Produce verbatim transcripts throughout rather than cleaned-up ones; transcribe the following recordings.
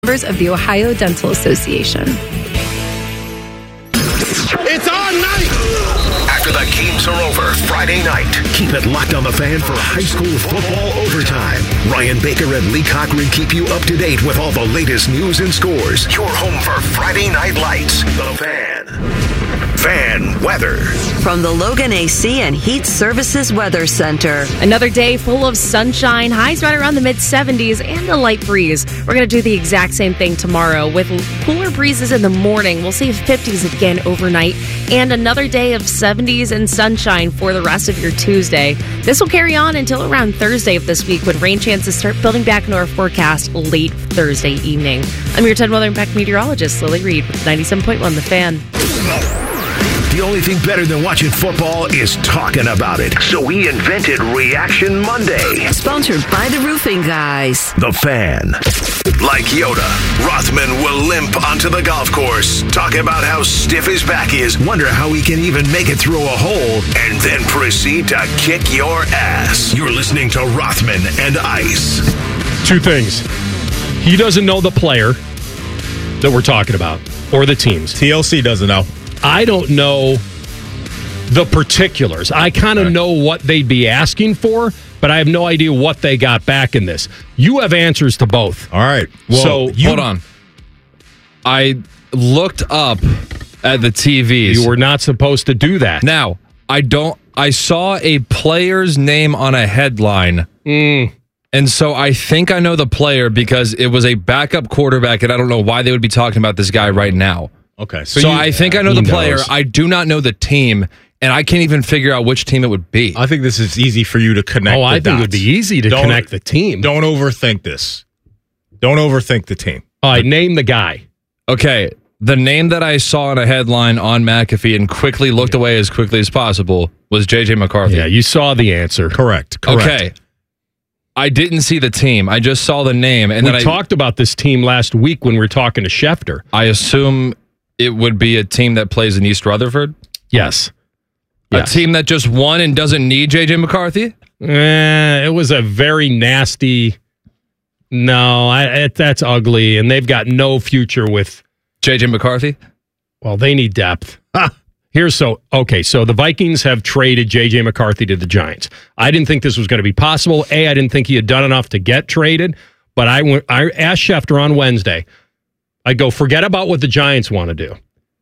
Members of the Ohio Dental Association. It's our night! After the games are over Friday night, keep it locked on The Fan for high school football overtime. Ryan Baker and Lee Cochran keep you up to date with all the latest news and scores. Your home for Friday Night Lights. The Fan. Fan weather. From the Logan A C and Heat Services Weather Center. Another day full of sunshine, highs right around the mid seventies, and a light breeze. We're going to do the exact same thing tomorrow with cooler breezes in the morning. We'll see fifties again overnight, and another day of seventies and sunshine for the rest of your Tuesday. This will carry on until around Thursday of this week, when rain chances start building back into our forecast late Thursday evening. I'm your ten Weather Impact meteorologist, Lily Reed, with ninety-seven point one The Fan. The only thing better than watching football is talking about it. So we invented Reaction Monday. Sponsored by the Roofing Guys. The Fan. Like Yoda, Rothman will limp onto the golf course, talk about how stiff his back is, wonder how he can even make it through a hole, and then proceed to kick your ass. You're listening to Rothman and Ice. Two things. He doesn't know the player that we're talking about, or the teams. T L C doesn't know. I don't know the particulars. I kind of know what they'd be asking for, but I have no idea what they got back in this. You have answers to both. All right. Well, so you, hold on. I looked up at the T Vs. You were not supposed to do that. Now, I don't. I saw a player's name on a headline. Mm. And so I think I know the player because it was a backup quarterback, and I don't know why they would be talking about this guy right now. Okay, so, so you, I think I know the player. Knows. I do not know the team, and I can't even figure out which team it would be. I think this is easy for you to connect. Oh, the I think dots. it would be easy to don't, connect the team. Don't overthink this. Don't overthink the team. All right, name the guy. Okay, the name that I saw in a headline on McAfee and quickly looked away as quickly as possible was J J McCarthy. Yeah, you saw the answer. Correct. Correct. Okay. I didn't see the team. I just saw the name, and we then I talked about this team last week when we were talking to Schefter. I assume it would be a team that plays in East Rutherford? Yes. A yes. team that just won and doesn't need J J McCarthy? Eh, it was a very nasty... No, I, it, that's ugly, and they've got no future with... J J McCarthy? Well, they need depth. Here's so... Okay, so the Vikings have traded J J McCarthy to the Giants. I didn't think this was going to be possible. A, I didn't think he had done enough to get traded, but I, went, I asked Schefter on Wednesday... I go, forget about what the Giants want to do.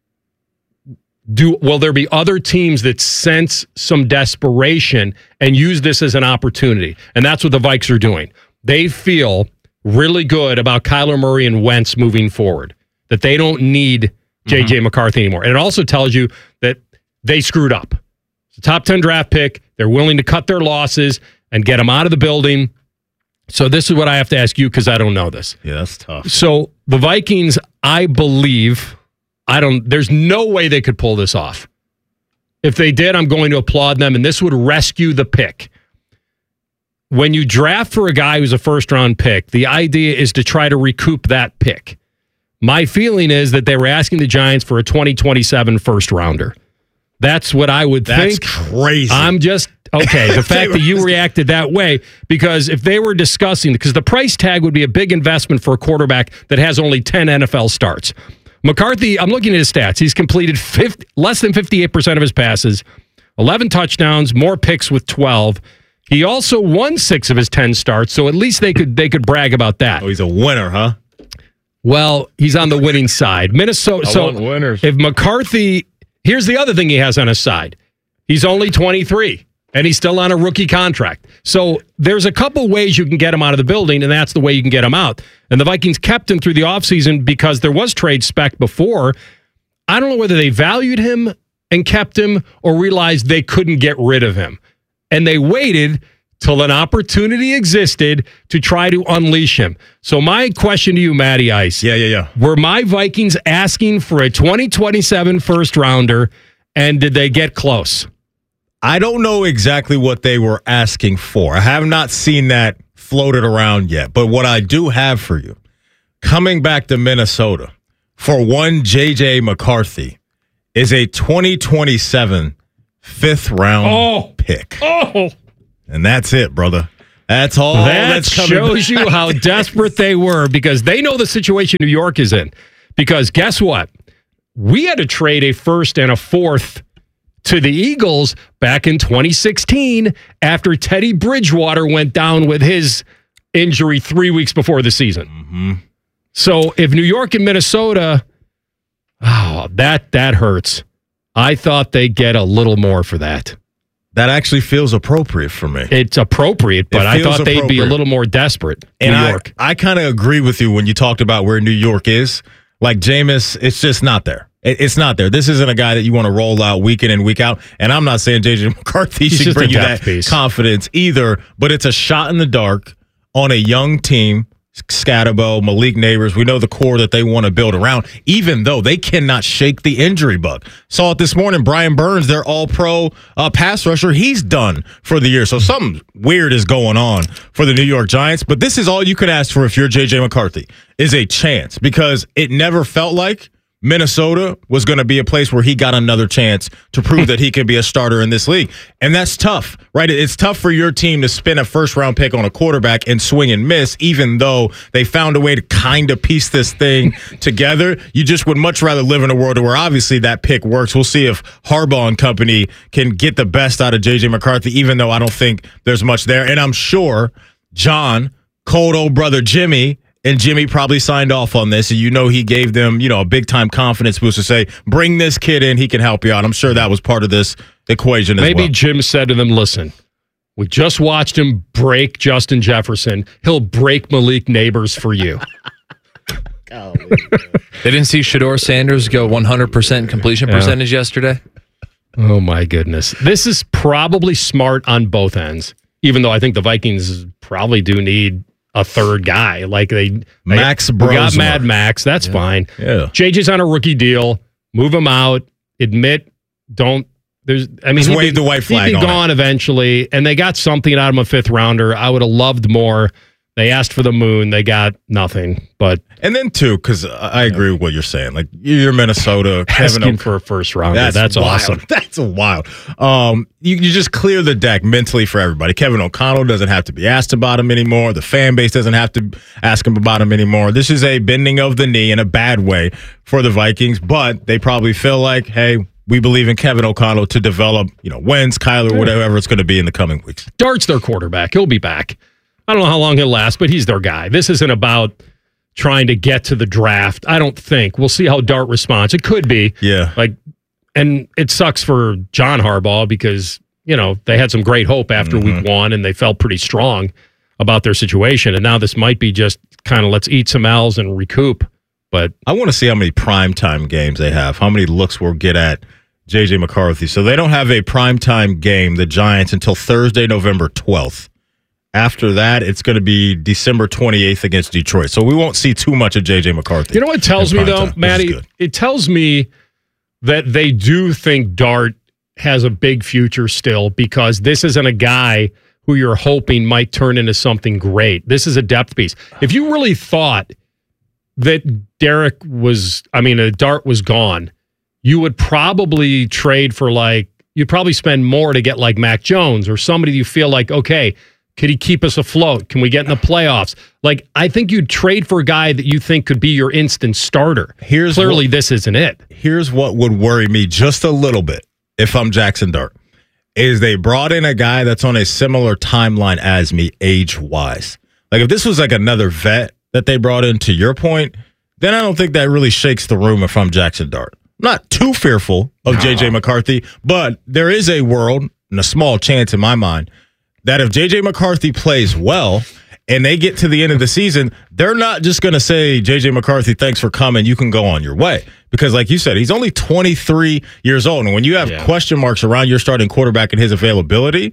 Do will there be other teams that sense some desperation and use this as an opportunity? And that's what the Vikes are doing. They feel really good about Kyler Murray and Wentz moving forward, that they don't need J J mm-hmm. McCarthy anymore. And it also tells you that they screwed up. It's a top ten draft pick. They're willing to cut their losses and get them out of the building. So this is what I have to ask you because I don't know this. Yeah, that's tough. So the Vikings, I believe, I don't. There's no way they could pull this off. If they did, I'm going to applaud them, and this would rescue the pick. When you draft for a guy who's a first-round pick, the idea is to try to recoup that pick. My feeling is that they were asking the Giants for a twenty twenty-seven first-rounder. That's what I would That's think. That's crazy. I'm just, okay, the fact that you reacted that way, because if they were discussing, because the price tag would be a big investment for a quarterback that has only ten N F L starts. McCarthy, I'm looking at his stats. He's completed fifty, less than fifty-eight percent of his passes, eleven touchdowns, more picks with twelve. He also won six of his ten starts, so at least they could they could brag about that. Oh, he's a winner, huh? Well, he's on the winning side. Minnesota. I so want winners. If McCarthy, here's the other thing he has on his side. He's only twenty-three, and he's still on a rookie contract. So there's a couple ways you can get him out of the building, and that's the way you can get him out. And the Vikings kept him through the offseason because there was trade spec before. I don't know whether they valued him and kept him or realized they couldn't get rid of him. And they waited till an opportunity existed to try to unleash him. So my question to you, Matty Ice. Yeah, yeah, yeah. Were my Vikings asking for a twenty twenty-seven first rounder, and did they get close? I don't know exactly what they were asking for. I have not seen that floated around yet. But what I do have for you, coming back to Minnesota for one J J McCarthy is a twenty twenty-seven fifth round oh. pick. Oh, And that's it, brother. That's all. That that's coming shows back. you how desperate they were because they know the situation New York is in. Because guess what? We had to trade a first and a fourth to the Eagles back in twenty sixteen after Teddy Bridgewater went down with his injury three weeks before the season. Mm-hmm. So if New York and Minnesota, oh, that that hurts. I thought they'd get a little more for that. That actually feels appropriate for me. It's appropriate, but It I feels they'd be a appropriate. little more desperate. And New I, York. I kind of agree with you when you talked about where New York is. Like Jameis, it's just not there. It, it's not there. This isn't a guy that you want to roll out week in and week out. And I'm not saying J J McCarthy He's should just bring a you depth that piece. confidence either, but it's a shot in the dark on a young team. Scatterbo, Malik Neighbors, we know the core that they want to build around, even though they cannot shake the injury bug. Saw it this morning. Brian Burns, their all-pro uh, pass rusher, he's done for the year. So something weird is going on for the New York Giants. But this is all you can ask for if you're J J McCarthy, is a chance, because it never felt like Minnesota was going to be a place where he got another chance to prove that he can be a starter in this league. And that's tough, right? It's tough for your team to spend a first-round pick on a quarterback and swing and miss, even though they found a way to kind of piece this thing together. You just would much rather live in a world where obviously that pick works. We'll see if Harbaugh and company can get the best out of J J McCarthy, even though I don't think there's much there. And I'm sure John, cold old brother Jimmy, and Jimmy probably signed off on this, and you know he gave them, you know, a big-time confidence boost to say, bring this kid in, he can help you out. I'm sure that was part of this equation as Maybe well. Jim said to them, listen, we just watched him break Justin Jefferson. He'll break Malik Neighbors for you. They didn't see Shador Sanders go one hundred percent completion Yeah. percentage yesterday? Oh, my goodness. This is probably smart on both ends, even though I think the Vikings probably do need a third guy. Like they, they Max we got Brosmer. Mad Max. That's fine. Yeah. J J's on a rookie deal. Move him out. Admit, don't. There's. I mean, Just he'd wave be- the white flag He'd be on it. gone eventually, and they got something out of him, a fifth rounder. I would have loved more. They asked for the moon. They got nothing. But And then, too, because I agree with what you're saying. Like, you're Minnesota. Kevin asking O- for a first rounder. That's, That's, wild. awesome. That's wild. Um, you, you just clear the deck mentally for everybody. Kevin O'Connell doesn't have to be asked about him anymore. The fan base doesn't have to ask him about him anymore. This is a bending of the knee in a bad way for the Vikings, but they probably feel like, hey, we believe in Kevin O'Connell to develop, you know, Wentz, Kyler, whatever it's going to be in the coming weeks. Dart's their quarterback. He'll be back. I don't know how long he'll last, but he's their guy. This isn't about trying to get to the draft. I don't think. We'll see how Dart responds. It could be. Yeah. Like, and it sucks for John Harbaugh because, you know, they had some great hope after Mm-hmm. week one and they felt pretty strong about their situation. And now this might be just kind of let's eat some L's and recoup. But I want to see how many primetime games they have, how many looks we'll get at J J McCarthy. So they don't have a primetime game, the Giants, until Thursday, November twelfth. After that, it's going to be December twenty-eighth against Detroit. So we won't see too much of J J McCarthy. you know what it tells in me, primetime. though, This is Maddie? good. It tells me that they do think Dart has a big future still because this isn't a guy who you're hoping might turn into something great. This is a depth piece. If you really thought that Derek was, I mean, uh, Dart was gone, you would probably trade for like, you'd probably spend more to get like Mac Jones or somebody you feel like, okay, could he keep us afloat? Can we get in the playoffs? Like, I think you'd trade for a guy that you think could be your instant starter. Here's Clearly, what- this isn't it. Here's what would worry me just a little bit if I'm Jackson Dart, is they brought in a guy that's on a similar timeline as me age-wise. Like, if this was like another vet that they brought in, to your point, then I don't think that really shakes the room if I'm Jackson Dart. Not too fearful of J J McCarthy, but there is a world and a small chance in my mind that if J J McCarthy plays well and they get to the end of the season, they're not just going to say, J J McCarthy, thanks for coming. You can go on your way. Because like you said, he's only twenty-three years old. And when you have Yeah. question marks around your starting quarterback and his availability,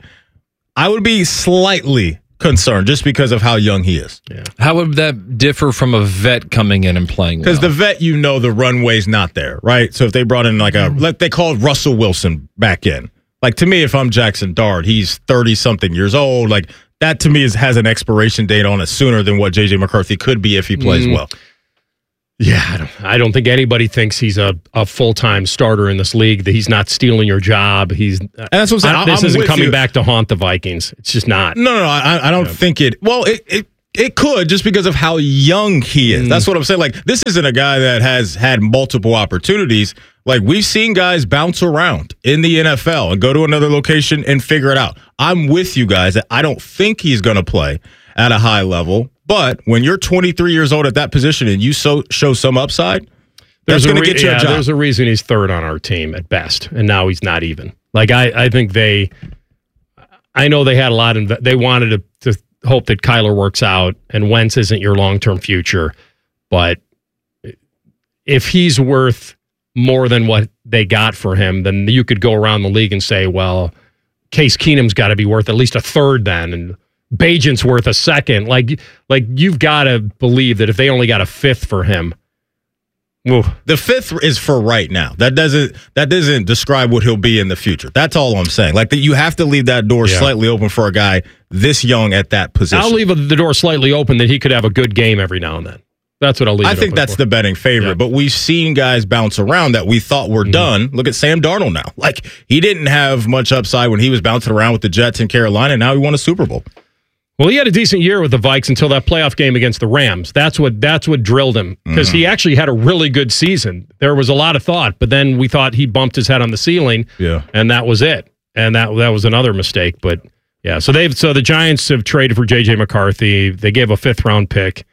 I would be slightly concerned just because of how young he is. How would that differ from a vet coming in and playing well? Because the vet, you know, the runway's not there, right? So if they brought in like a, like they called Russell Wilson back in. Like, to me, if I'm Jackson Dart, he's thirty-something years old. Like, that to me is has an expiration date on it sooner than what J J McCarthy could be if he plays Mm. well. Yeah, I don't, I don't think anybody thinks he's a, a full-time starter in this league, that he's not stealing your job. He's and that's what I'm saying. I, this I'm isn't with coming you. back to haunt the Vikings. It's just not. No, no, no I, I don't Yeah. think it. Well, it, it it could just because of how young he is. Mm. That's what I'm saying. Like, this isn't a guy that has had multiple opportunities. Like, we've seen guys bounce around in the N F L and go to another location and figure it out. I'm with you guys that I don't think he's going to play at a high level. But when you're twenty-three years old at that position and you so, show some upside, There's that's going a to re- get you yeah, a job. There's a reason he's third on our team at best, and now he's not even. Like, I, I think they, I know they had a lot of, they wanted to, to hope that Kyler works out and Wentz isn't your long-term future, but if he's worth more than what they got for him, then you could go around the league and say, well, Case Keenum's got to be worth at least a third then, and Bajent's worth a second. Like, like you've got to believe that if they only got a fifth for him, ooh. The fifth is for right now. That doesn't that doesn't describe what he'll be in the future. That's all I'm saying. Like, that you have to leave that door Yeah. slightly open for a guy this young at that position. I'll leave the door slightly open that he could have a good game every now and then. That's what I'll leave. I it think open that's for. the betting favorite, Yeah. but we've seen guys bounce around that we thought were mm-hmm. done. Look at Sam Darnold now. Like, he didn't have much upside when he was bouncing around with the Jets in Carolina, and now he won a Super Bowl. Well, he had a decent year with the Vikes until that playoff game against the Rams. That's what that's what drilled him, because mm-hmm. he actually had a really good season. There was a lot of thought, but then we thought he bumped his head on the ceiling, yeah, and that was it. And that that was another mistake. But yeah, so they've so the Giants have traded for J J McCarthy. They gave a fifth round pick,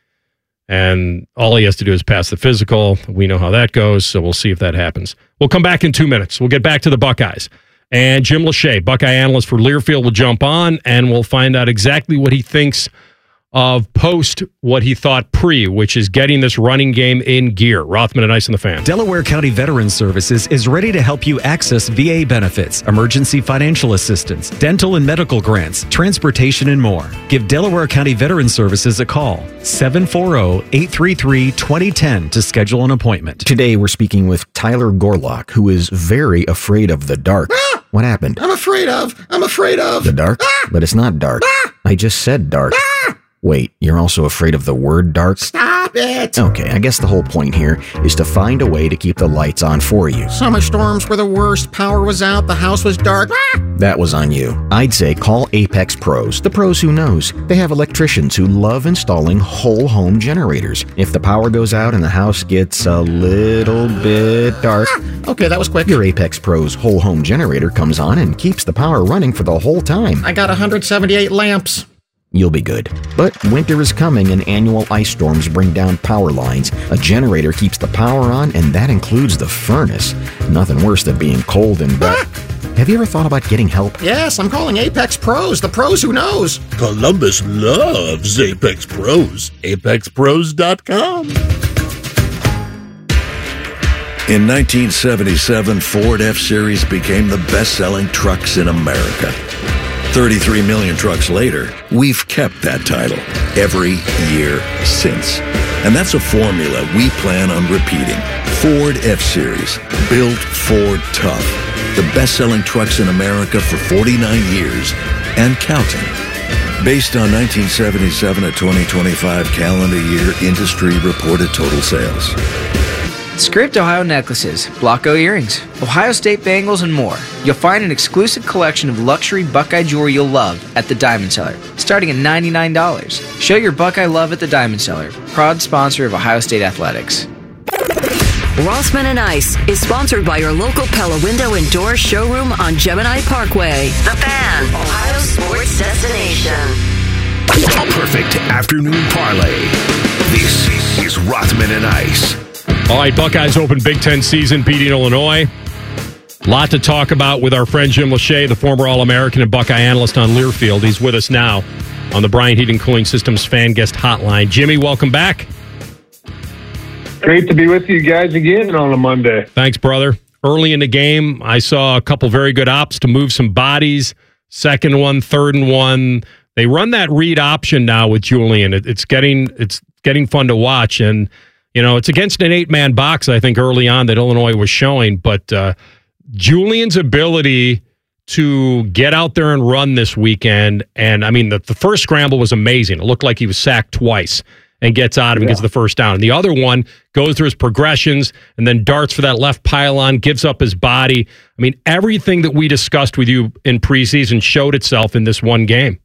and all he has to do is pass the physical. We know how that goes, so we'll see if that happens. We'll come back in two minutes. We'll get back to the Buckeyes. And Jim Lachey, Buckeye analyst for Learfield, will jump on, and we'll find out exactly what he thinks of post what he thought pre, which is getting this running game in gear. Rothman and Ice and the Fan. Delaware County Veterans Services is ready to help you access V A benefits, emergency financial assistance, dental and medical grants, transportation, and more. Give Delaware County Veterans Services a call, seven four zero, eight three three, two zero one zero to schedule an appointment. Today we're speaking with Tyler Gorlock, who is very afraid of the dark. Ah! What happened? I'm afraid of. I'm afraid of. The dark? Ah! But it's not dark. Ah! I just said dark. Ah! Wait, you're also afraid of the word dark? Stop it! Okay, I guess the whole point here is to find a way to keep the lights on for you. Summer storms were the worst. Power was out. The house was dark. Ah! That was on you. I'd say call Apex Pros, the pros who knows. They have electricians who love installing whole home generators. If the power goes out and the house gets a little bit dark, ah! Okay, that was quick. Your Apex Pros whole home generator comes on and keeps the power running for the whole time. I got one hundred seventy-eight lamps. You'll be good. But winter is coming and annual ice storms bring down power lines. A generator keeps the power on, and that includes the furnace. Nothing worse than being cold and wet. Have you ever thought about getting help? Yes, I'm calling Apex Pros, the pros who knows. Columbus loves Apex Pros. apex pros dot com. In nineteen seventy-seven, Ford F-Series became the best-selling trucks in America. thirty-three million trucks later, we've kept that title every year since. And that's a formula we plan on repeating. Ford F-Series, built Ford tough. The best-selling trucks in America for forty-nine years and counting. Based on nineteen seventy-seven to twenty twenty-five calendar year industry reported total sales. Scraped Ohio necklaces, Blocko earrings, Ohio State bangles, and more. You'll find an exclusive collection of luxury Buckeye jewelry you'll love at the Diamond Cellar, starting at ninety-nine dollars. Show your Buckeye love at the Diamond Cellar, proud sponsor of Ohio State Athletics. Rothman and Ice is sponsored by your local Pella Window and Door showroom on Gemini Parkway. The Fan, Ohio sports destination. A perfect afternoon parlay. This is Rothman and Ice. All right, Buckeyes open Big Ten season, beating Illinois. A lot to talk about with our friend Jim Lachey, the former All-American and Buckeye analyst on Learfield. He's with us now on the Bryant Heating Cooling Systems fan guest hotline. Jimmy, welcome back. Great to be with you guys again on a Monday. Thanks, brother. Early in the game, I saw a couple very good ops to move some bodies. Second one, third and one. They run that read option now with Julian. It, it's getting it's getting fun to watch, and you know it's against an eight-man box. I think early on that Illinois was showing, but uh, Julian's ability to get out there and run this weekend, and I mean the, the first scramble was amazing. It looked like he was sacked twice. and gets out of it and gets the first down. And the other one goes through his progressions and then darts for that left pylon, gives up his body. I mean, everything that we discussed with you in preseason showed itself in this one game.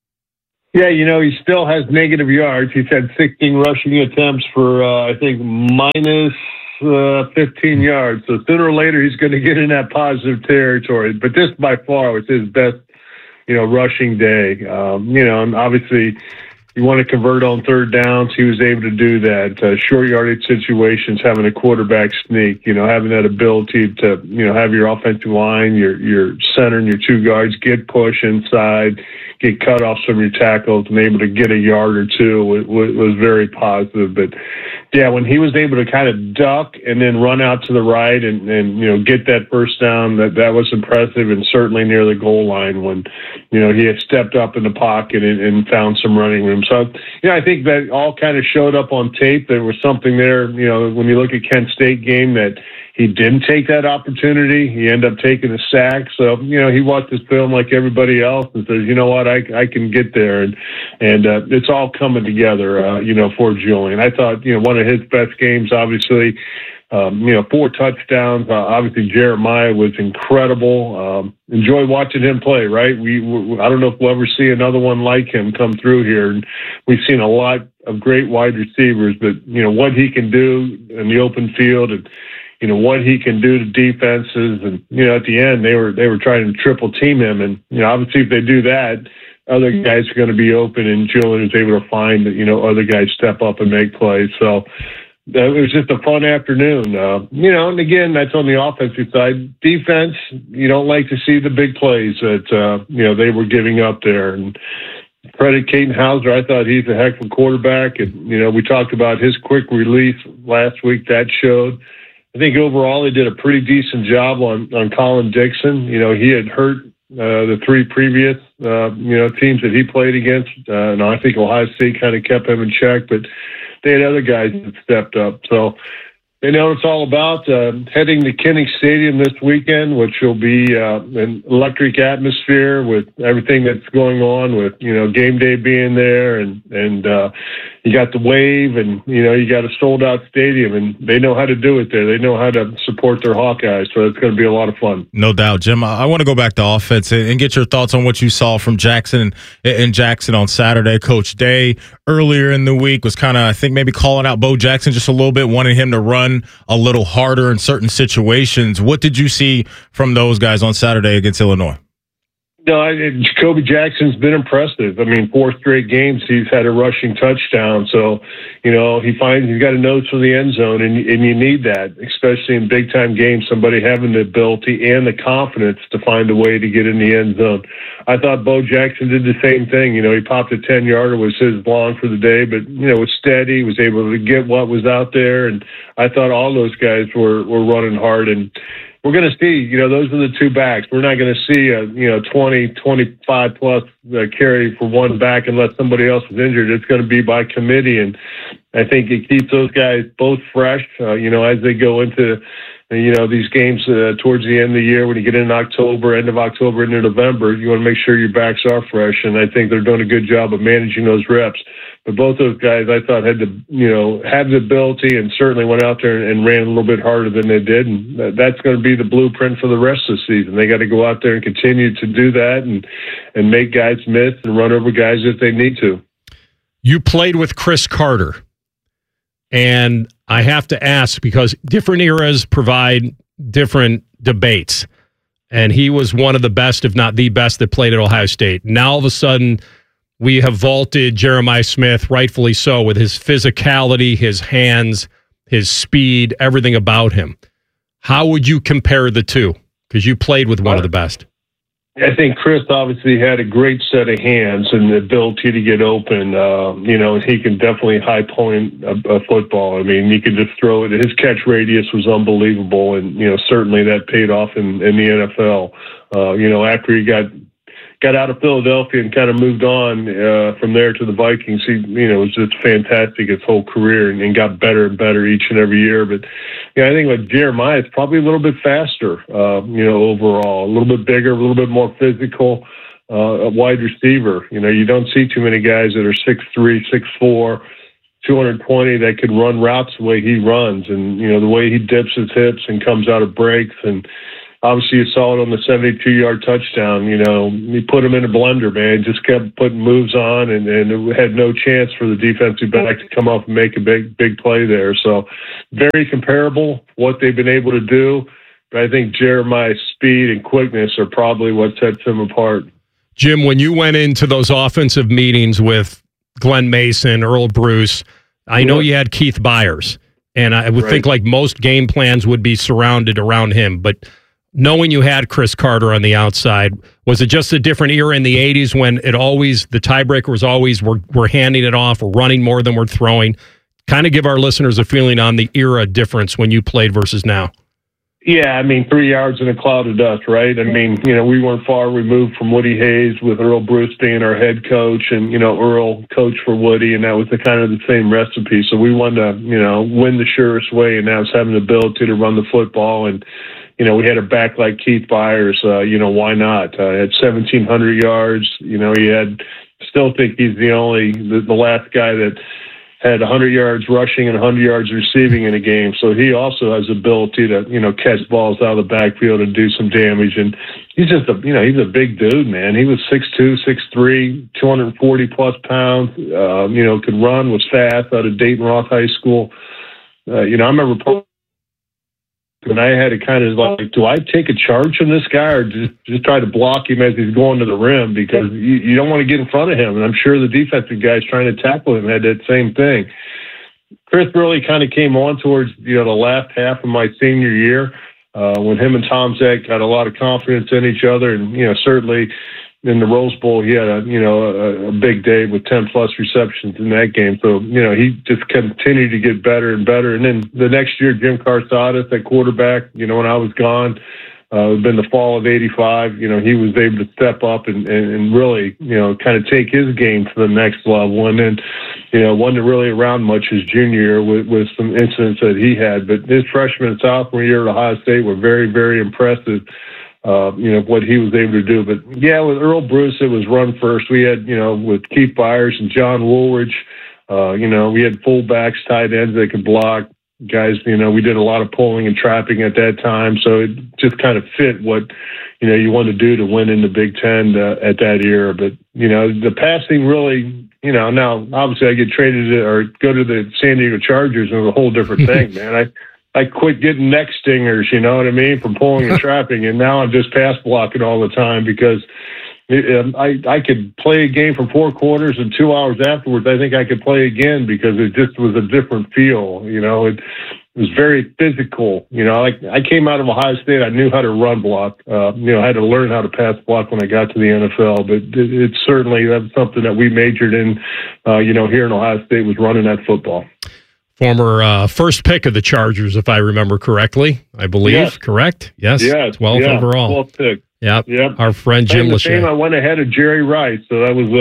Yeah, you know, he still has negative yards. He's had sixteen rushing attempts for, uh, I think, minus uh, fifteen yards. So sooner or later, he's going to get in that positive territory. But this, by far, was his best, you know, rushing day. Um, you know, and obviously, you want to convert on third downs. He was able to do that. Uh, short yardage situations, having a quarterback sneak, you know, having that ability to, you know, have your offensive line, your your center and your two guards get push inside, get cutoffs from your tackles, and able to get a yard or two was, was very positive. But yeah, when he was able to kind of duck and then run out to the right and, and you know, get that first down, that, that was impressive, and certainly near the goal line when, you know, he had stepped up in the pocket and, and found some running room. So, yeah, I think that all kind of showed up on tape. There was something there, you know, when you look at Kent State game, that he didn't take that opportunity. He ended up taking a sack. So, you know, he watched this film like everybody else and says, you know what, I, I can get there. And, and uh, it's all coming together, uh, you know, for Julian. I thought, you know, one of his best games, obviously, um, you know, four touchdowns. Uh, obviously, Jeremiah was incredible. Um, enjoy watching him play, right? We, we, I don't know if we'll ever see another one like him come through here. And we've seen a lot of great wide receivers, but, you know, what he can do in the open field and, you know, what he can do to defenses. And, you know, at the end, they were they were trying to triple team him. And, you know, obviously if they do that, other guys are going to be open, and Julian is able to find that, you know, other guys step up and make plays. So it was just a fun afternoon. Uh, you know, and again, that's on the offensive side. Defense, you don't like to see the big plays that, uh, you know, they were giving up there. And credit Caden Hauser. I thought he's a heck of a quarterback. And, you know, we talked about his quick release last week. That showed. I think overall he did a pretty decent job on, on Colin Dixon. You know, he had hurt uh, the three previous, uh, you know, teams that he played against. Uh, and I think Ohio State kind of kept him in check, but they had other guys that stepped up. So they know what it's all about. Uh, heading to Kinnick Stadium this weekend, which will be uh, an electric atmosphere with everything that's going on with, you know, game day being there, and, and uh, you got the wave, and, you know, you got a sold-out stadium, and they know how to do it there. They know how to support their Hawkeyes, so it's going to be a lot of fun. No doubt, Jim. I want to go back to offense and get your thoughts on what you saw from Jackson and Jackson on Saturday. Coach Day earlier in the week was kind of, I think, maybe calling out Bo Jackson just a little bit, wanting him to run a little harder in certain situations. What did you see from those guys on Saturday against Illinois? No, I, Jacoby Jackson's been impressive. I mean, four straight games he's had a rushing touchdown. So, you know, he finds he's got a nose for the end zone, and and you need that, especially in big time games. Somebody having the ability and the confidence to find a way to get in the end zone. I thought Bo Jackson did the same thing. You know, he popped a ten yarder, was his long for the day, but you know, was steady, was able to get what was out there, and I thought all those guys were were running hard. And we're going to see, you know, those are the two backs. We're not going to see a, you know, twenty, twenty-five plus uh, carry for one back unless somebody else is injured. It's going to be by committee. And I think it keeps those guys both fresh, uh, you know, as they go into, you know, these games uh, towards the end of the year. When you get in October, end of October, into November, you want to make sure your backs are fresh. And I think they're doing a good job of managing those reps. But both those guys, I thought, had the, you know, had the ability, and certainly went out there and ran a little bit harder than they did. And that's going to be the blueprint for the rest of the season. They got to go out there and continue to do that, and and make guys miss and run over guys if they need to. You played with Chris Carter, and I have to ask, because different eras provide different debates, and he was one of the best, if not the best, that played at Ohio State. Now all of a sudden, we have vaulted Jeremiah Smith, rightfully so, with his physicality, his hands, his speed, everything about him. How would you compare the two? Because you played with one of the best. I think Chris obviously had a great set of hands and the ability to get open. Uh, you know, he can definitely high point a, a football. I mean, he could just throw it. His catch radius was unbelievable, and, you know, certainly that paid off in, in the N F L. Uh, you know, after he got got out of Philadelphia and kind of moved on uh, from there to the Vikings, he, you know, was just fantastic his whole career, and, and got better and better each and every year. But, you know, I think with Jeremiah, it's probably a little bit faster, uh, you know, overall, a little bit bigger, a little bit more physical, uh, a wide receiver. You know, you don't see too many guys that are six three, six four, two hundred twenty that could run routes the way he runs, and you know the way he dips his hips and comes out of breaks, and obviously you saw it on the seventy-two yard touchdown. You know, he put him in a blender, man. Just kept putting moves on, and, and it had no chance for the defensive back to come up and make a big, big play there. So very comparable what they've been able to do. But I think Jeremiah's speed and quickness are probably what sets him apart. Jim, when you went into those offensive meetings with Glenn Mason, Earl Bruce, I know you had Keith Byers, and I would Right. think like most game plans would be surrounded around him, but knowing you had Chris Carter on the outside, was it just a different era in the eighties when it always, the tiebreaker was always we're, we're handing it off, we're running more than we're throwing? Kind of give our listeners a feeling on the era difference when you played versus now. Yeah, I mean, three yards in a cloud of dust, right? I mean, you know, we weren't far removed from Woody Hayes with Earl Bruce being our head coach, and, you know, Earl coached for Woody, and that was the kind of the same recipe. So we wanted to, you know, win the surest way, and that was having the ability to run the football. And, you know, we had a back like Keith Byers, uh, you know, why not? Uh, at seventeen hundred yards, you know, he had, still think he's the only, the, the last guy that had one hundred yards rushing and one hundred yards receiving in a game. So he also has the ability to, you know, catch balls out of the backfield and do some damage. And he's just a, you know, he's a big dude, man. He was six two, six three, two hundred forty plus pounds, uh, you know, could run, was fast out of Dayton Roth High School. Uh, you know, I remember and I had to kind of like, do I take a charge from this guy or just, just try to block him as he's going to the rim, because you, you don't want to get in front of him. And I'm sure the defensive guys trying to tackle him had that same thing. Chris really kind of came on towards, you know, the last half of my senior year uh, when him and Tom Zek got a lot of confidence in each other. And, you know, certainly in the Rose Bowl, he had a, you know, a, a big day with ten plus receptions in that game. So, you know, he just continued to get better and better. And then the next year, Jim Carsadas at quarterback, you know, when I was gone, uh, it had been the fall of eighty-five, you know, he was able to step up and, and, and really, you know, kind of take his game to the next level. And then, you know, wasn't really around much his junior year with, with some incidents that he had. But his freshman and sophomore year at Ohio State were very, very impressive. Uh, you know, what he was able to do. But, yeah, with Earl Bruce, it was run first. We had, you know, with Keith Byers and John Woolridge, uh, you know, we had fullbacks, tight ends that could block. Guys, you know, we did a lot of pulling and trapping at that time. So it just kind of fit what, you know, you want to do to win in the Big Ten uh, at that era. But, you know, the passing really, you know, now obviously I get traded to, or go to the San Diego Chargers, and it was a whole different thing, man. I, I quit getting neck stingers, you know what I mean, from pulling and trapping, and now I'm just pass blocking all the time because it, I I could play a game for four quarters and two hours afterwards. I think I could play again because it just was a different feel, you know. It, it was very physical, you know. Like I came out of Ohio State, I knew how to run block. Uh, you know, I had to learn how to pass block when I got to the N F L. But it, it certainly that's something that we majored in, uh, you know, here in Ohio State was running that football. Former uh, first pick of the Chargers, if I remember correctly, I believe. Yes. Correct? Yes. Yeah, twelfth yeah, overall. twelfth pick. Yep. Yep. Our friend Jim Lachey. I Lachey. went ahead of Jerry Rice, so that was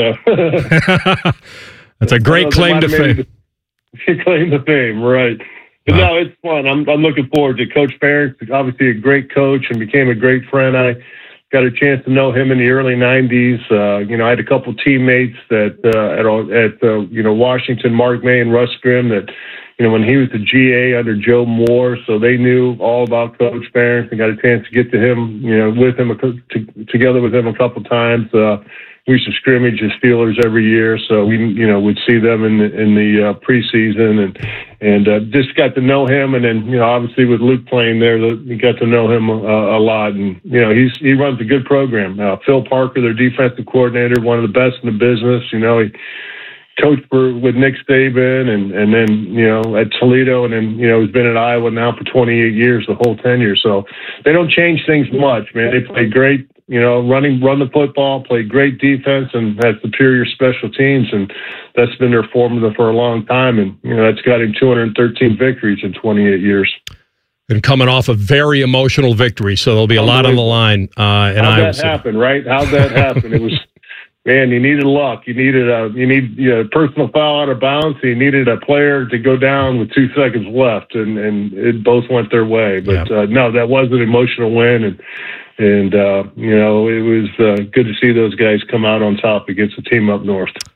uh, That's a great claim to fame. Claim to fame, right? But Wow. no, it's fun. I'm I'm looking forward to Coach Ferentz. Obviously, a great coach and became a great friend. I got a chance to know him in the early nineties. Uh, you know, I had a couple teammates that uh, at at uh, you know Washington, Mark May and Russ Grimm, that you know when he was the G A under Joe Moore, so they knew all about Coach Ferentz and got a chance to get to him, you know, with him a, to, together with him a couple times. Uh, we used to scrimmage the Steelers every year, so we, you know, would see them in the, in the uh, preseason, and and uh, just got to know him. And then, you know, obviously with Luke playing there, we got to know him uh, a lot. And you know, he's he runs a good program. Uh, Phil Parker, their defensive coordinator, one of the best in the business. You know, he coached for with Nick Saban, and and then you know at Toledo, and then you know he's been at Iowa now for twenty-eight years, the whole tenure. So they don't change things much, man. They play great. You know, running, run the football, play great defense, and have superior special teams, and that's been their formula for a long time. And you know, that's got him two hundred thirteen victories in twenty-eight years. And coming off a very emotional victory, so there'll be a lot on the line. Uh, and How'd I that happen, right? How'd that happen? It was, man, you needed luck. You needed a, you need you know, personal foul out of bounds. You needed a player to go down with two seconds left, and and it both went their way. But Yeah. uh, no, that was an emotional win, and. And, uh, you know, it was uh, good to see those guys come out on top against the team up north.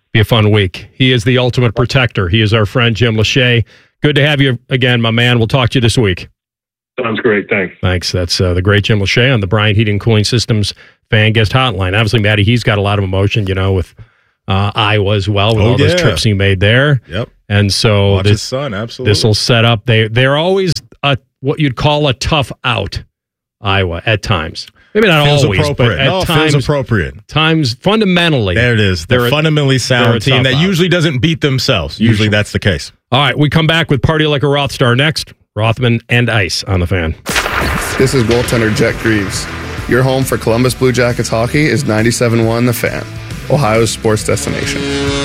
Be a fun week. He is the ultimate protector. He is our friend, Jim Lachey. Good to have you again, my man. We'll talk to you this week. Sounds great. Thanks. Thanks. That's uh, the great Jim Lachey on the Bryant Heating and Cooling Systems fan guest hotline. Obviously, Matty, he's got a lot of emotion, you know, with uh, Iowa as well, with oh, all yeah. those trips he made there. Yep. And so Watch this, his son, absolutely. This will set up. They, they're always a, what you'd call a tough out, Iowa, at times. Maybe not feels always, appropriate. but at no, times, feels appropriate. Times fundamentally. There it is. They're, they're a fundamentally sound they're team that out. usually doesn't beat themselves. Usually, usually that's the case. All right, we come back with Party Like a Rothstar next. Rothman and Ice on the Fan. This is goaltender Jet Greaves. Your home for Columbus Blue Jackets hockey is ninety-seven point one The Fan, Ohio's sports destination.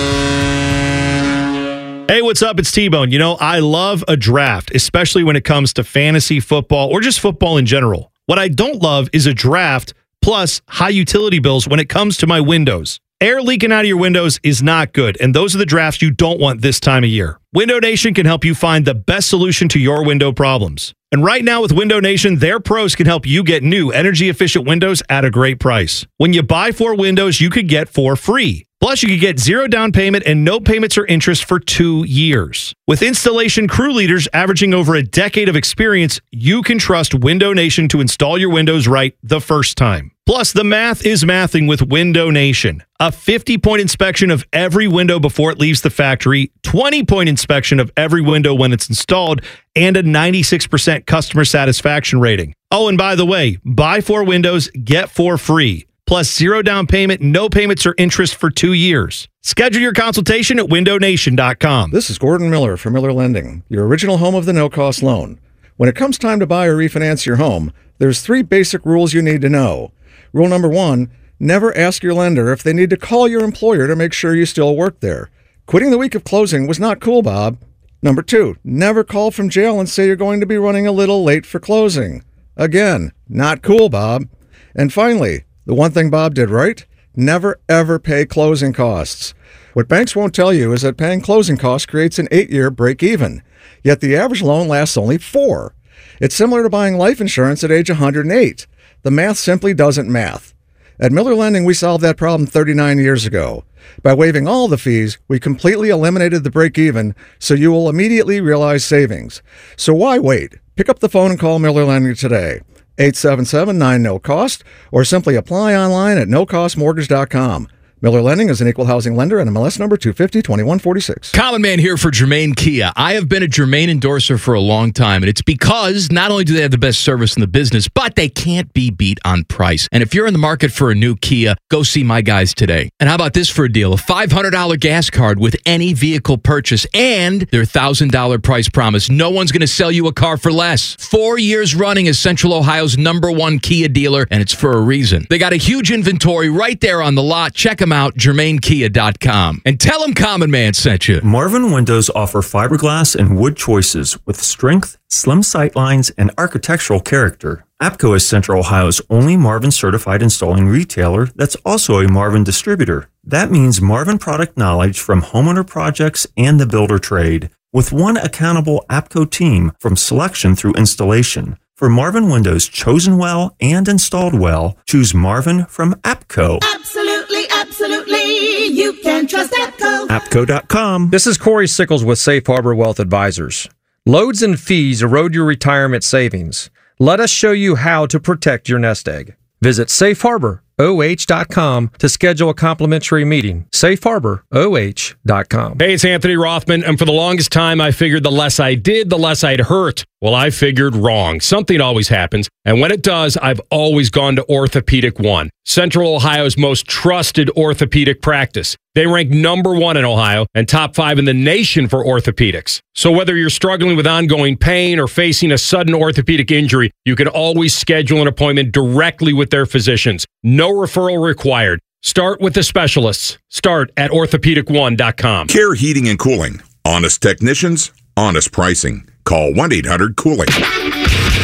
Hey, what's up? It's T-Bone. You know, I love a draft, especially when it comes to fantasy football or just football in general. What I don't love is a draft plus high utility bills when it comes to my windows. Air leaking out of your windows is not good, and those are the drafts you don't want this time of year. Window Nation can help you find the best solution to your window problems. And right now with Window Nation, their pros can help you get new energy-efficient windows at a great price. When you buy four windows, you could get four free. Plus, you could get zero down payment and no payments or interest for two years. With installation crew leaders averaging over a decade of experience, you can trust Window Nation to install your windows right the first time. Plus, the math is mathing with Window Nation. A fifty-point inspection of every window before it leaves the factory, twenty-point inspection of every window when it's installed, and a ninety-six percent customer satisfaction rating. Oh, and by the way, buy four windows, get four free. Plus zero down payment, no payments or interest for two years. Schedule your consultation at window nation dot com. This is Gordon Miller from Miller Lending, your original home of the no-cost loan. When it comes time to buy or refinance your home, there's three basic rules you need to know. Rule number one, never ask your lender if they need to call your employer to make sure you still work there. Quitting the week of closing was not cool, Bob. Number two, never call from jail and say you're going to be running a little late for closing. Again, not cool, Bob. And finally, the one thing Bob did right, never ever pay closing costs. What banks won't tell you is that paying closing costs creates an eight-year break-even, yet the average loan lasts only four. It's similar to buying life insurance at age one hundred eight. The math simply doesn't math. At Miller Lending, we solved that problem thirty-nine years ago. By waiving all the fees, we completely eliminated the break-even, so you will immediately realize savings. So why wait? Pick up the phone and call Miller Lending today. eight seven seven, nine, N O cost, or simply apply online at no cost mortgage dot com. Miller Lending is an equal housing lender and M L S number two five zero, two one four six. Common Man here for Germain Kia. I have been a Germain endorser for a long time, and it's because not only do they have the best service in the business, but they can't be beat on price. And if you're in the market for a new Kia, go see my guys today. And how about this for a deal? A five hundred dollars gas card with any vehicle purchase and their one thousand dollars price promise. No one's going to sell you a car for less. Four years running as Central Ohio's number one Kia dealer, and it's for a reason. They got a huge inventory right there on the lot. Check them out, germain kia dot com. And tell them Common Man sent you. Marvin Windows offer fiberglass and wood choices with strength, slim sightlines, and architectural character. APCO is Central Ohio's only Marvin certified installing retailer that's also a Marvin distributor. That means Marvin product knowledge from homeowner projects and the builder trade, with one accountable APCO team from selection through installation. For Marvin Windows chosen well and installed well, choose Marvin from APCO. Absolutely, absolutely. You can trust APCO. APCO dot com. This is Corey Sickles with Safe Harbor Wealth Advisors. Loads and fees erode your retirement savings. Let us show you how to protect your nest egg. Visit safe harbor O H dot com to schedule a complimentary meeting. safe harbor O H dot com. Hey, it's Anthony Rothman, and for the longest time, I figured the less I did, the less I'd hurt. Well, I figured wrong. Something always happens, and when it does, I've always gone to Orthopedic One, Central Ohio's most trusted orthopedic practice. They rank number one in Ohio and top five in the nation for orthopedics. So whether you're struggling with ongoing pain or facing a sudden orthopedic injury, you can always schedule an appointment directly with their physicians. No referral required. Start with the specialists. Start at orthopedic one dot com. Care Heating and Cooling. Honest technicians, honest pricing. Call one eight hundred cooling.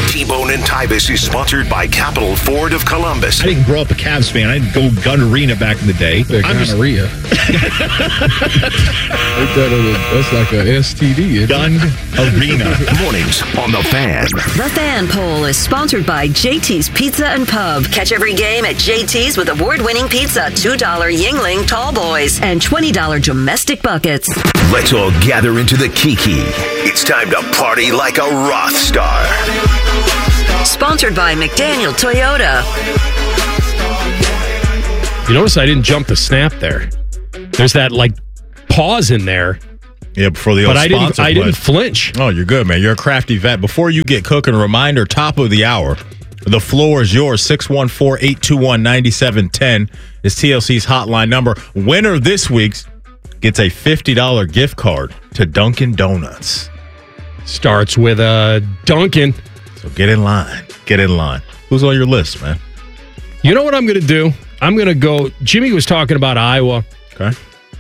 T-Bone and Tybus is sponsored by Capital Ford of Columbus. I didn't grow up a Cavs fan. I didn't go gun arena back in the day. The gonorrhea. That's like a S T D. Gun arena. Mornings on The Fan. The Fan Poll is sponsored by J T's Pizza and Pub. Catch every game at J T's with award-winning pizza, two dollar Yingling Tall Boys, and twenty dollar domestic buckets. Let's all gather into the Kiki. It's time to party like a Roth star. Sponsored by McDaniel Toyota. You notice I didn't jump the snap there. There's that like pause in there. Yeah, before the but old I didn't. sponsor I didn't play. flinch. Oh, you're good, man. You're a crafty vet. Before you get cooking, a reminder: top of the hour, the floor is yours. six one four, eight two one, nine seven one zero is T L C's hotline number. Winner this week's gets a fifty dollar gift card to Dunkin' Donuts. Starts with a Dunkin'. So get in line. Get in line. Who's on your list, man? You know what I'm going to do? I'm going to go. Jimmy was talking about Iowa. Okay.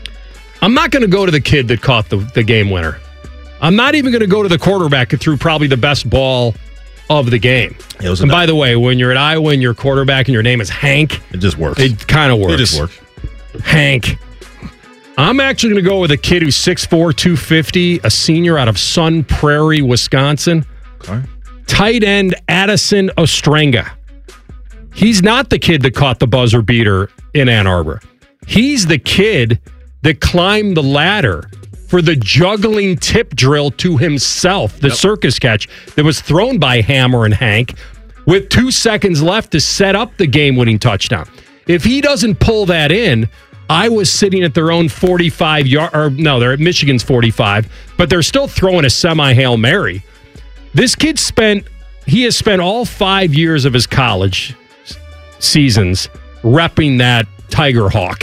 I'm not going to go to the kid that caught the, the game winner. I'm not even going to go to the quarterback who threw probably the best ball of the game. It was and by the way, when you're at Iowa and you're quarterback and your name is Hank, it just works. It kind of works. It just works. Hank. I'm actually going to go with a kid who's six four, two fifty, a senior out of Sun Prairie, Wisconsin. Okay. Tight end Addison Ostrenga. He's not the kid that caught the buzzer beater in Ann Arbor. He's the kid that climbed the ladder for the juggling tip drill to himself, the yep. circus catch that was thrown by Hammer and Hank with two seconds left to set up the game-winning touchdown. If he doesn't pull that in, Iowa's sitting at their own forty-five yard, or no, they're at Michigan's forty-five, but they're still throwing a semi-Hail Mary. This kid spent, he has spent all five years of his college seasons repping that Tiger Hawk.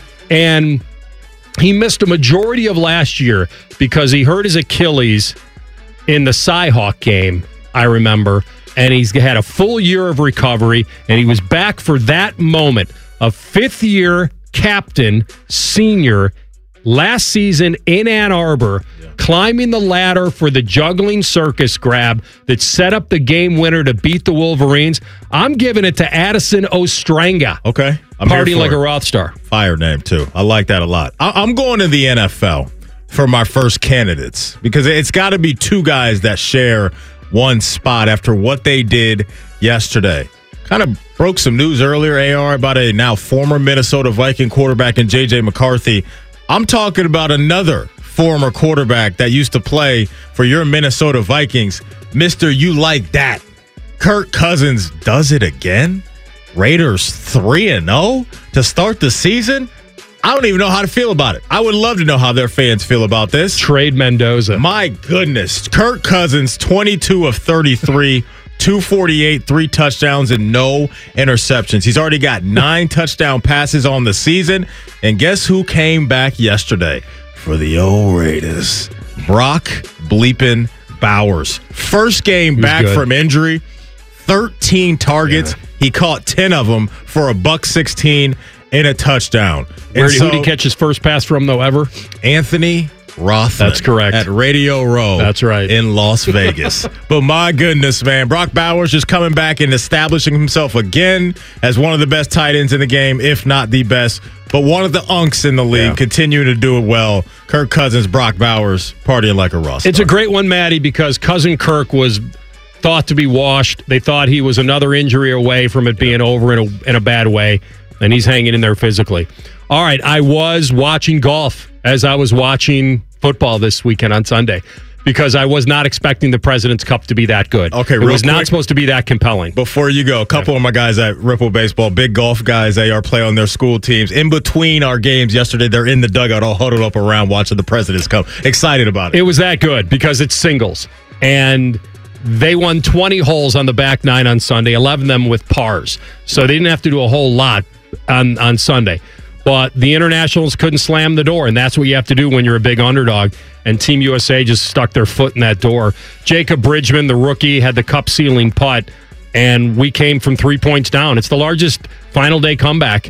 And he missed a majority of last year because he hurt his Achilles in the Cy-Hawk game, I remember. And he's had a full year of recovery, and he was back for that moment. A fifth-year captain, senior, last season in Ann Arbor, yeah. climbing the ladder for the juggling circus grab that set up the game winner to beat the Wolverines. I'm giving it to Addison Ostrenga. Okay. I'm Partying like a Roth star. Fire name, too. I like that a lot. I- I'm going to the N F L for my first candidates because it's got to be two guys that share one spot after what they did yesterday. Kind of broke some news earlier, A R, about a now former Minnesota Viking quarterback in J J McCarthy. I'm talking about another former quarterback that used to play for your Minnesota Vikings. Mister You Like That. Kirk Cousins does it again? Raiders three and oh to start the season? I don't even know how to feel about it. I would love to know how their fans feel about this. Trade Mendoza. My goodness. Kirk Cousins, twenty-two of thirty-three, two forty-eight, three touchdowns, and no interceptions. He's already got nine touchdown passes on the season. And guess who came back yesterday for the old Raiders? Brock bleeping Bowers. First game back good. from injury. thirteen targets. Yeah. He caught ten of them for a buck sixteen and a touchdown. Where and did, so, who did he catch his first pass from, though, ever? Anthony Rothman. That's correct. At Radio Row. That's right. In Las Vegas. But my goodness, man. Brock Bowers just coming back and establishing himself again as one of the best tight ends in the game, if not the best. But one of the unks in the league, yeah. continuing to do it well. Kirk Cousins, Brock Bowers, partying like a Ross. It's a great one, Maddie, because Cousin Kirk was thought to be washed. They thought he was another injury away from it being over in a, in a bad way, and he's hanging in there physically. All right, I was watching golf as I was watching football this weekend on Sunday because I was not expecting the President's Cup to be that good. Okay, it real was quick, not supposed to be that compelling. Before you go, a couple yeah. of my guys at Ripple Baseball, big golf guys, they are play on their school teams. In between our games yesterday, they're in the dugout all huddled up around watching the President's Cup. Excited about it. It was that good because it's singles. And they won twenty holes on the back nine on Sunday, eleven of them with pars. So they didn't have to do a whole lot on, on Sunday. But the internationals couldn't slam the door, and that's what you have to do when you're a big underdog. And Team U S A just stuck their foot in that door. Jacob Bridgman, the rookie, had the cup ceiling putt, and we came from three points down. It's the largest final day comeback.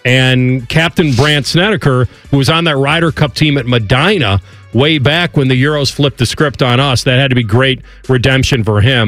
And Captain Brandt Snedeker, who was on that Ryder Cup team at Medina way back when the Euros flipped the script on us, that had to be great redemption for him.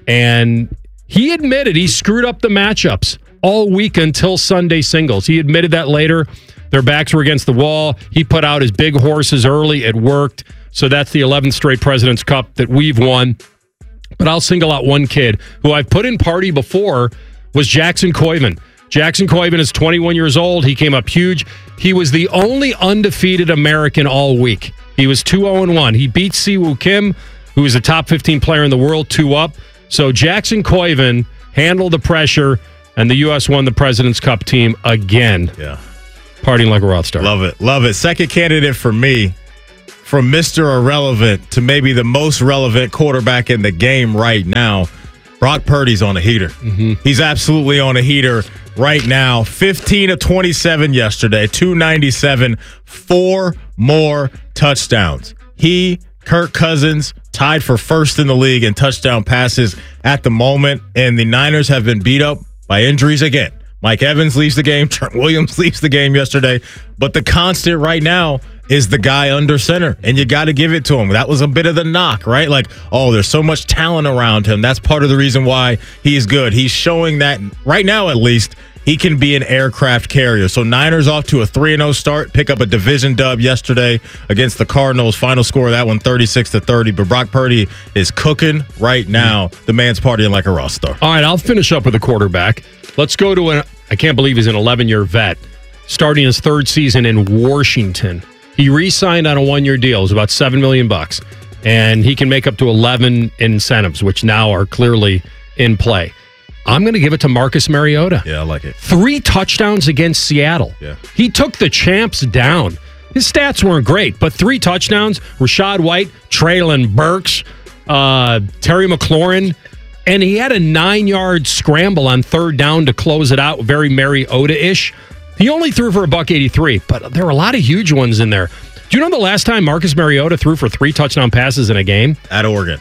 And he admitted he screwed up the matchups all week until Sunday singles. He admitted that later. Their backs were against the wall. He put out his big horses early. It worked. So that's the eleventh straight President's Cup that we've won. But I'll single out one kid who I've put in party before was Jackson Koiven. Jackson Koiven is twenty-one years old. He came up huge. He was the only undefeated American all week. He was two oh one. He beat Siwoo Kim, who is a top fifteen player in the world, two up. So Jackson Koiven handled the pressure, and the U S won the President's Cup team again. Yeah. Partying like a rock star. Love it. Love it. Second candidate for me, from Mister Irrelevant to maybe the most relevant quarterback in the game right now, Brock Purdy's on a heater. Mm-hmm. He's absolutely on a heater right now. fifteen of twenty-seven yesterday, two ninety-seven, four more touchdowns. He, Kirk Cousins, tied for first in the league in touchdown passes at the moment, and the Niners have been beat up by injuries again. Mike Evans leaves the game. Trent Williams leaves the game yesterday. But the constant right now is the guy under center, and you got to give it to him. That was a bit of the knock, right? Like, oh, there's so much talent around him. That's part of the reason why he's good. He's showing that right now, at least, he can be an aircraft carrier. So Niners off to a three and oh start, pick up a division dub yesterday against the Cardinals. Final score of that one, thirty-six to thirty. But Brock Purdy is cooking right now. The man's partying like a rock star. All right, I'll finish up with a quarterback. Let's go to an, I can't believe he's an eleven-year vet, starting his third season in Washington. He re-signed on a one-year deal. It was about seven million bucks, and he can make up to eleven incentives, which now are clearly in play. I'm going to give it to Marcus Mariota. Yeah, I like it. Three touchdowns against Seattle. Yeah. He took the champs down. His stats weren't great, but three touchdowns, Rashad White, Traylon Burks, uh, Terry McLaurin, and he had a nine-yard scramble on third down to close it out, very Mariota-ish. He only threw for a buck eighty-three, but there were a lot of huge ones in there. Do you know the last time Marcus Mariota threw for three touchdown passes in a game? At Oregon.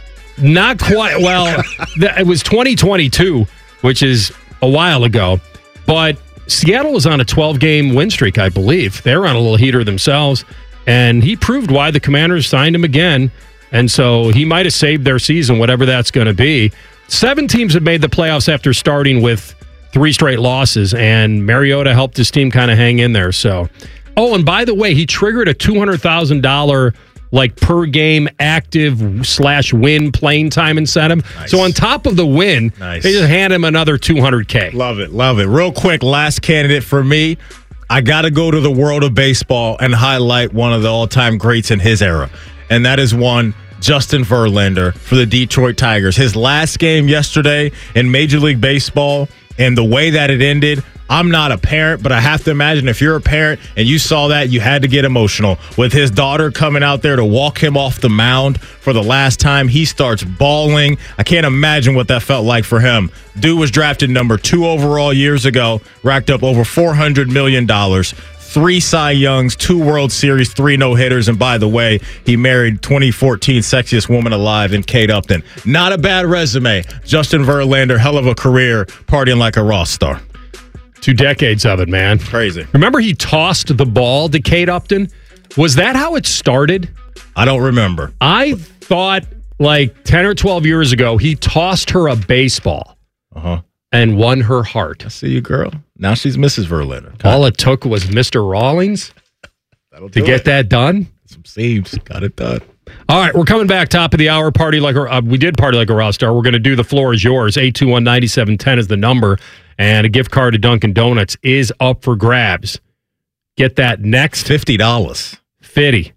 Not quite. Well, it was twenty twenty-two, which is a while ago. But Seattle was on a twelve-game win streak, I believe. They were on a little heater themselves, and he proved why the Commanders signed him again. And so he might have saved their season, whatever that's going to be. Seven teams have made the playoffs after starting with three straight losses, and Mariota helped his team kind of hang in there. So, oh, and by the way, he triggered a two hundred thousand dollars like per game active slash win playing time incentive. Nice. So on top of the win, nice. They just hand him another two hundred K. Love it, love it. Real quick, last candidate for me. I got to go to the world of baseball and highlight one of the all-time greats in his era, and that is one Justin Verlander for the Detroit Tigers. His last game yesterday in Major League Baseball, and the way that it ended, I'm not a parent, but I have to imagine if you're a parent and you saw that, you had to get emotional. With his daughter coming out there to walk him off the mound for the last time, he starts bawling. I can't imagine what that felt like for him. Dude was drafted number two overall years ago, racked up over four hundred million dollars. Three Cy Youngs, two World Series, three no-hitters, and by the way, he married twenty fourteen sexiest woman alive in Kate Upton. Not a bad resume. Justin Verlander, hell of a career, partying like a rock star. Two decades of it, man. Crazy. Remember he tossed the ball to Kate Upton? Was that how it started? I don't remember. I thought like ten or twelve years ago, he tossed her a baseball uh-huh. and won her heart. I see you, girl. Now she's Missus Verlander. God. All it took was Mister Rawlings That'll to get it. that done. Some seams. Got it done. All right, we're coming back. Top of the hour. Party like a, uh, we did party like a rock star. We're going to do the floor is yours. eight two one, nine seven one zero is the number. And a gift card to Dunkin' Donuts is up for grabs. Get that next. fifty dollars. fifty.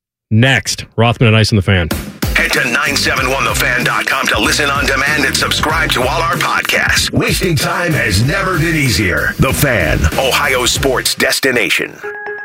Next. Rothman and Ice on the Fan. Head to nine seven one the fan dot com to listen on demand and subscribe to all our podcasts. Wasting time has never been easier. The Fan, Ohio sports destination.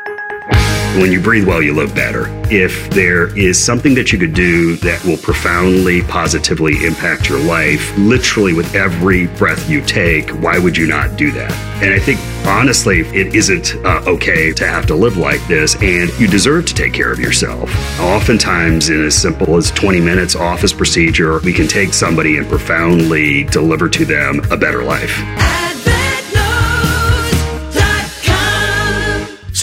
When you breathe well, you live better. If there is something that you could do that will profoundly, positively impact your life, literally with every breath you take, why would you not do that? And I think, honestly, it isn't uh, okay to have to live like this, and you deserve to take care of yourself. Oftentimes, in as simple as twenty minutes office procedure, we can take somebody and profoundly deliver to them a better life.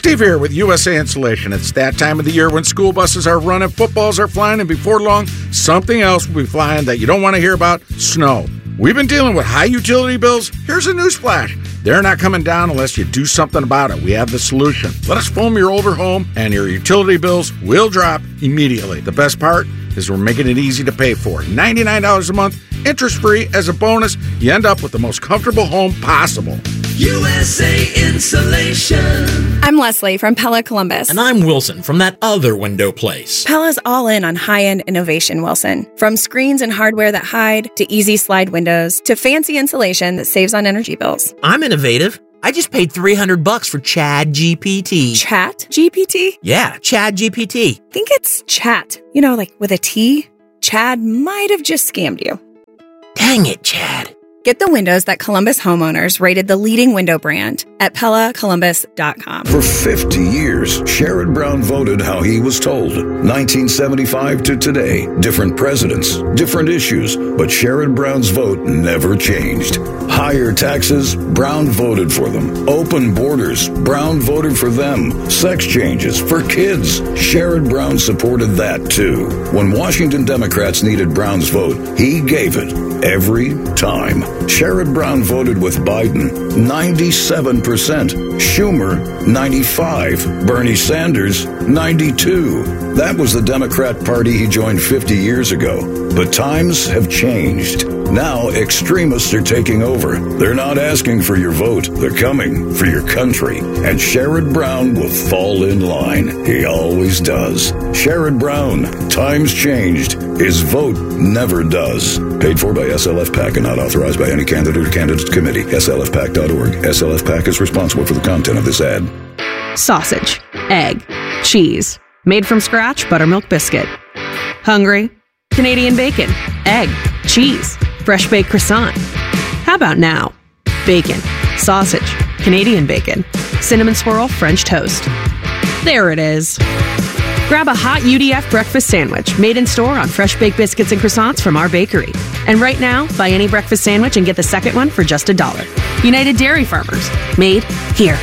Steve here with U S A Insulation. It's that time of the year when school buses are running, footballs are flying, and before long, something else will be flying that you don't want to hear about: snow. We've been dealing with high utility bills. Here's a newsflash: they're not coming down unless you do something about it. We have the solution. Let us foam your older home, and your utility bills will drop immediately. The best part is we're making it easy to pay for. ninety-nine dollars a month, interest-free. As a bonus, you end up with the most comfortable home possible. U S A Insulation. I'm Leslie from Pella Columbus. And I'm Wilson from that other window place. Pella's all in on high-end innovation, Wilson. From screens and hardware that hide, to easy slide windows, to fancy insulation that saves on energy bills. I'm innovative. I just paid three hundred bucks for Chad G P T. Chat G P T? Yeah, Chad G P T. I think it's chat. You know, like with a T. Chad might have just scammed you. Dang it, Chad. Get the windows that Columbus homeowners rated the leading window brand at Pella Columbus dot com. For fifty years, Sherrod Brown voted how he was told. nineteen seventy-five to today, different presidents, different issues, but Sherrod Brown's vote never changed. Higher taxes, Brown voted for them. Open borders, Brown voted for them. Sex changes for kids, Sherrod Brown supported that too. When Washington Democrats needed Brown's vote, he gave it every time. Sherrod Brown voted with Biden, ninety-seven percent. Schumer, ninety-five. Bernie Sanders, ninety-two. That was the Democrat Party he joined fifty years ago. But times have changed. Now extremists are taking over. They're not asking for your vote. They're coming for your country. And Sherrod Brown will fall in line. He always does. Sherrod Brown, times changed. His vote never does. Paid for by S L F PAC and not authorized by any candidate or candidate committee. S L F P A C dot org. S L F PAC is responsible for the content of this ad. Sausage, egg, cheese, made from scratch buttermilk biscuit. Hungry? Canadian bacon, egg, cheese, fresh baked croissant. How about now? Bacon, sausage, Canadian bacon, cinnamon swirl French toast. There it is. Grab a hot U D F breakfast sandwich made in store on fresh baked biscuits and croissants from our bakery. And right now, buy any breakfast sandwich and get the second one for just a dollar. United Dairy Farmers, made here.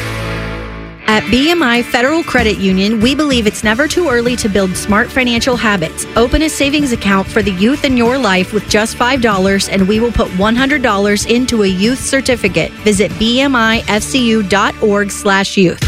At B M I Federal Credit Union, we believe it's never too early to build smart financial habits. Open a savings account for the youth in your life with just five dollars, and we will put one hundred dollars into a youth certificate. Visit B M I F C U dot org slash youth.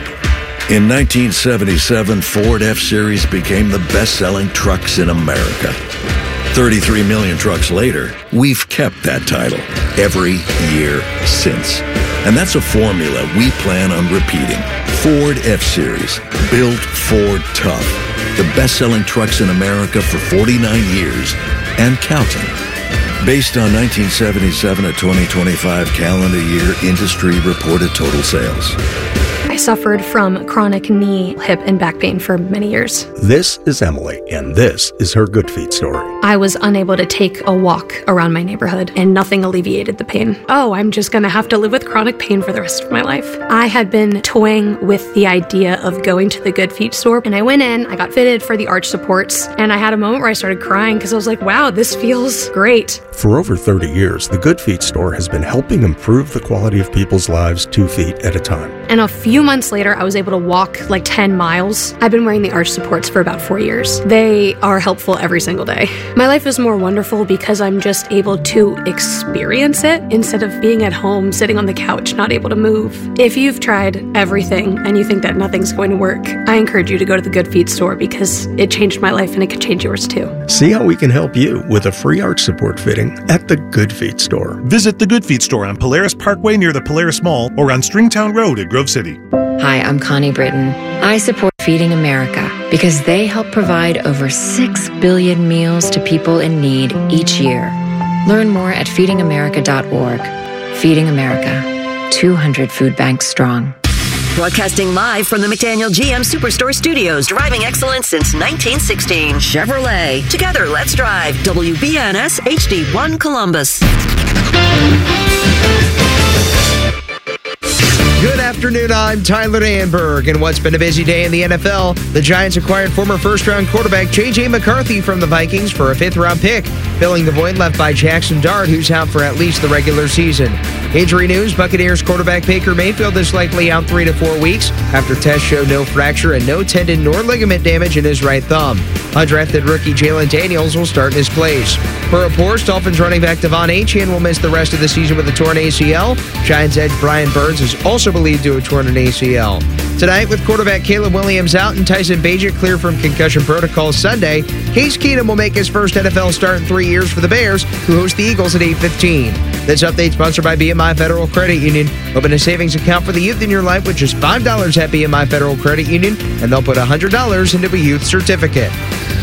In nineteen seventy-seven, Ford F-Series became the best-selling trucks in America. thirty-three million trucks later, we've kept that title every year since. And that's a formula we plan on repeating. Ford F-Series, built Ford tough. The best-selling trucks in America for forty-nine years and counting. Based on nineteen seventy-seven to twenty twenty-five calendar year industry reported total sales. I suffered from chronic knee, hip, and back pain for many years. This is Emily, and this is her Good Feet story. I was unable to take a walk around my neighborhood, and nothing alleviated the pain. Oh, I'm just going to have to live with chronic pain for the rest of my life. I had been toying with the idea of going to the Good Feet store, and I went in, I got fitted for the arch supports, and I had a moment where I started crying because I was like, wow, this feels great. For over thirty years, the Good Feet store has been helping improve the quality of people's lives two feet at a time. And a few months later, I was able to walk like ten miles. I've been wearing the arch supports for about four years. They are helpful every single day. My life is more wonderful because I'm just able to experience it instead of being at home, sitting on the couch, not able to move. If you've tried everything and you think that nothing's going to work, I encourage you to go to the Good Feet store because it changed my life and it could change yours too. See how we can help you with a free arch support fitting at the Good Feet store. Visit the Good Feet store on Polaris Parkway near the Polaris Mall or on Stringtown Road at Grove City. Hi, I'm Connie Britton. I support Feeding America because they help provide over six billion meals to people in need each year. Learn more at feeding america dot org. Feeding America, two hundred food banks strong. Broadcasting live from the McDaniel G M Superstore Studios, driving excellence since nineteen sixteen. Chevrolet. Together, let's drive. W B N S H D one Columbus. Good afternoon, I'm Tyler Danberg, and what's been a busy day in the N F L, the Giants acquired former first-round quarterback J J McCarthy from the Vikings for a fifth-round pick, filling the void left by Jackson Dart, who's out for at least the regular season. Injury news, Buccaneers quarterback Baker Mayfield is likely out three to four weeks after tests show no fracture and no tendon nor ligament damage in his right thumb. Undrafted rookie Jalen Daniels will start in his place. Per reports, Dolphins running back Devon Achane will miss the rest of the season with a torn A C L. Giants edge Brian Burns is also believed to have torn an A C L. Tonight, with quarterback Caleb Williams out and Tyson Bagent clear from concussion protocol Sunday, Case Keenum will make his first N F L start in three years for the Bears, who host the Eagles at eight fifteen. This update sponsored by B M I Federal Credit Union. Open a savings account for the youth in your life with just five dollars at B M I Federal Credit Union, and they'll put one hundred dollars into a youth certificate.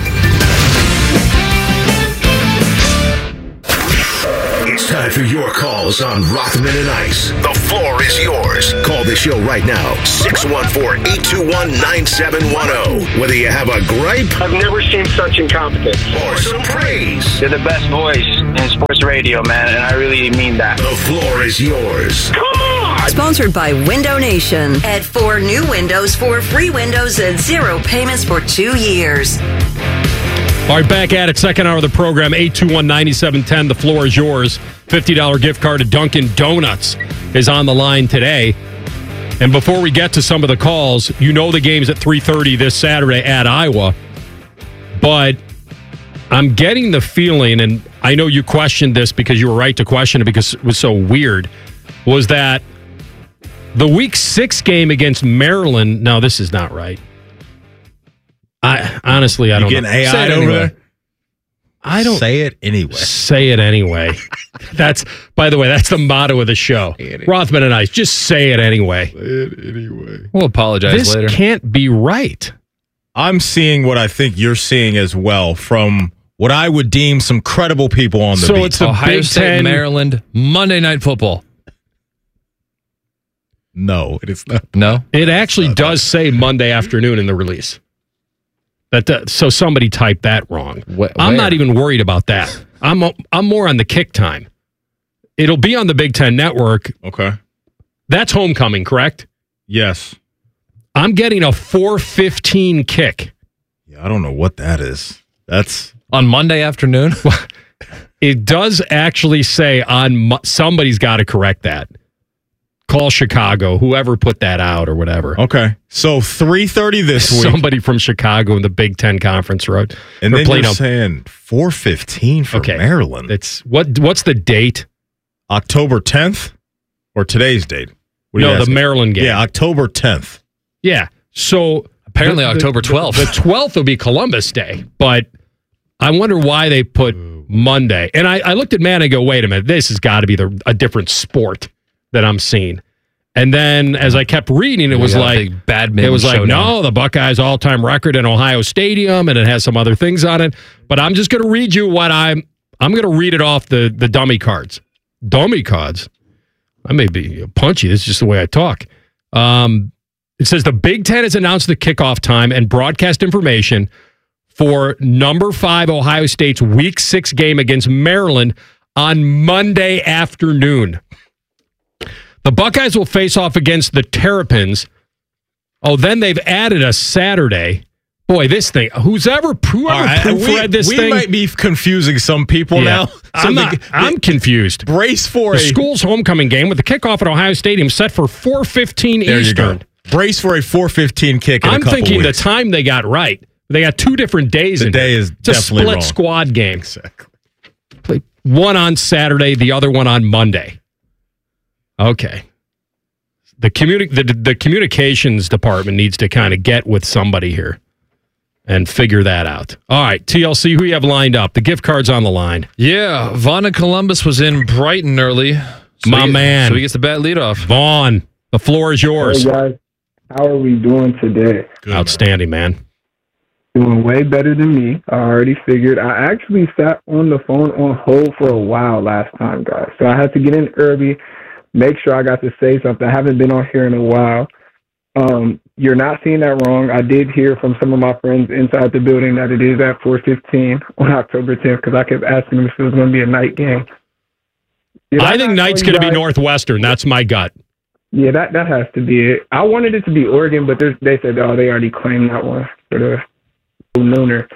It's time for your calls on Rothman and Ice. The floor is yours. Call the show right now. six one four, eight two one, nine seven one zero. Whether you have a gripe. I've never seen such incompetence. Or some praise. You're the best voice in sports radio, man, and I really mean that. The floor is yours. Come on! Sponsored by Window Nation. Add four new windows for free windows and zero payments for two years. All right, back at it. Second hour of the program, eight two one, nine seven one zero. The floor is yours. fifty dollars gift card to Dunkin' Donuts is on the line today. And before we get to some of the calls, you know the game's at three thirty this Saturday at Iowa. But I'm getting the feeling, and I know you questioned this because you were right to question it because it was so weird, was that the week six game against Maryland, no, this is not right. I honestly, I don't you know. Getting A I over there? I don't say it anyway. Say it anyway. That's, by the way, that's the motto of the show. Rothman and I, just say it anyway. Say it anyway. We'll apologize this later. This can't be right. I'm seeing what I think you're seeing as well from what I would deem some credible people on the so beat. It's the Ohio Big State, Ten, Maryland, Monday Night Football. No, it is not. No? It actually does say Monday afternoon in the release. That uh, so somebody typed that wrong. Where? I'm not even worried about that. I'm I'm more on the kick time. It'll be on the Big Ten Network. Okay. That's homecoming, correct? Yes. I'm getting a four fifteen kick. Yeah, I don't know what that is. That's on Monday afternoon? It does actually say on somebody's got to correct that. Call Chicago, whoever put that out or whatever. Okay. So three thirty this week. Somebody from Chicago in the Big Ten Conference wrote. And then you're saying four fifteen for okay. Maryland. It's what? What's the date? October tenth or today's date? No, the Maryland game. Yeah, October tenth. Yeah. So apparently the, October twelfth. The, the twelfth will be Columbus Day, but I wonder why they put Monday. And I, I looked at man and go, wait a minute, this has got to be the, a different sport that I'm seeing. And then as I kept reading, it was like it was like, no, the Buckeyes all-time record in Ohio Stadium, and it has some other things on it. But I'm just going to read you what I'm I'm going to read it off the the dummy cards. Dummy cards. I may be punchy. This is just the way I talk. Um, it says the Big Ten has announced the kickoff time and broadcast information for number five Ohio State's Week Six game against Maryland on Monday afternoon. The Buckeyes will face off against the Terrapins. Oh, then they've added a Saturday. Boy, this thing. Who's ever whoever right, proofread we, this we thing. We might be confusing some people yeah. now. I'm, not, I'm confused. Brace for the a school's homecoming game with the kickoff at Ohio Stadium set for four fifteen there Eastern. You go. Brace for a four fifteen kick. In I'm a couple thinking weeks. the time they got right. They got two different days. The in day there. is it's definitely a split wrong. squad game. Exactly. Play one on Saturday, the other one on Monday. Okay. The communi- the, the communications department needs to kind of get with somebody here and figure that out. All right, T L C, who you have lined up? The gift card's on the line. Yeah, Vaughn and Columbus was in Brighton early. So My he, man. So he gets the bat lead off. Vaughn, the floor is yours. Hey, guys. How are we doing today? Good, Outstanding, man. man. Doing way better than me. I already figured. I actually sat on the phone on hold for a while last time, guys. So I had to get in early, make sure I got to say something. I haven't been on here in a while. Um, you're not seeing that wrong. I did hear from some of my friends inside the building that it is at four fifteen on October tenth because I kept asking them if it was going to be a night game. Did I, I think night's going to be Northwestern. That's my gut. Yeah, that, that has to be it. I wanted it to be Oregon, but they said, oh, they already claimed that one for the Nooner.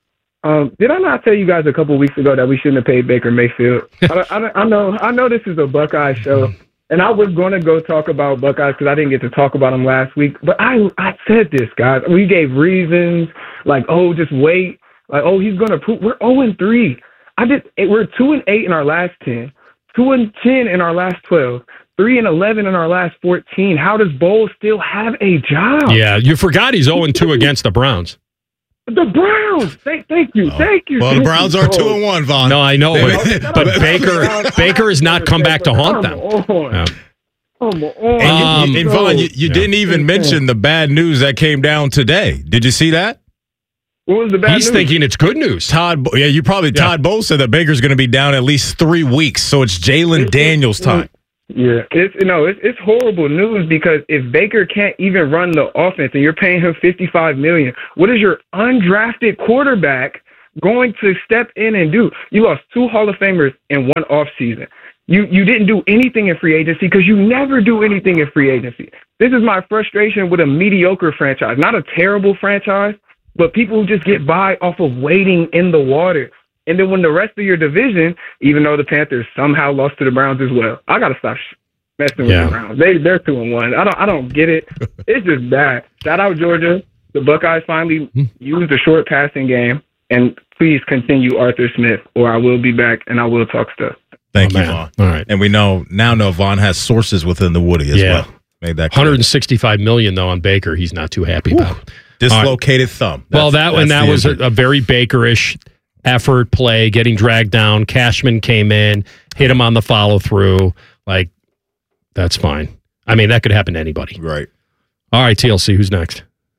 Um, did I not tell you guys a couple weeks ago that we shouldn't have paid Baker Mayfield? I, I, I know I know this is a Buckeye show, and I was going to go talk about Buckeyes because I didn't get to talk about them last week. But I I said this, guys. We gave reasons like, oh, just wait. Like, oh, he's going to prove. We're oh and three. I did. We're two and eight in our last ten, two and ten in our last twelve. Three and eleven in our last fourteen. How does Bowles still have a job? Yeah, you forgot he's zero and two against the Browns. The Browns. Thank, thank you, thank you. Well, thank the Browns you. are two and one, Vaughn. No, I know, but, but Baker Baker has not come back to haunt them. Yeah. Come on. And, you, and Vaughn, you, you Yeah. didn't even mention the bad news that came down today. Did you see that? What was the bad He's news? thinking it's good news. Todd, Bo- yeah, you probably Yeah. Todd Bowles said that Baker's going to be down at least three weeks, so it's Jalen Daniels' time. Yeah, it's you know it's it's horrible news because if Baker can't even run the offense and you're paying him fifty-five million dollars, what is your undrafted quarterback going to step in and do? You lost two Hall of Famers in one offseason. You you didn't do anything in free agency because you never do anything in free agency. This is my frustration with a mediocre franchise, not a terrible franchise, but people who just get by off of waiting in the water. And then when the rest of your division, even though the Panthers somehow lost to the Browns as well, I gotta stop messing Yeah. with the Browns. They they're two and one. I don't I don't get it. It's just bad. Shout out Georgia. The Buckeyes finally used a short passing game, and please continue Arthur Smith, or I will be back and I will talk stuff. Thank Oh, you, man. Vaughn. All right. And we know now know Vaughn has sources within the Woody as Yeah. well. Made that clear. one hundred sixty-five million dollars though on Baker. He's not too happy about. Dislocated thumb. Well, That's- that and that's that the was a, injury. a very Baker-ish effort play, getting dragged down. Cashman came in, hit him on the follow through. Like, that's fine. I mean, that could happen to anybody. Right. All right, T L C, who's next?